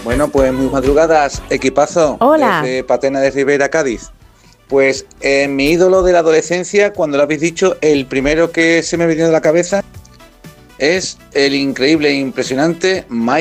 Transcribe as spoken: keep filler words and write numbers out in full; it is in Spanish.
Bueno, pues muy madrugadas, equipazo. Hola. Desde Patena de Rivera, Cádiz. Pues eh, mi ídolo de la adolescencia, cuando lo habéis dicho, el primero que se me ha venido a la cabeza es el increíble e impresionante Mike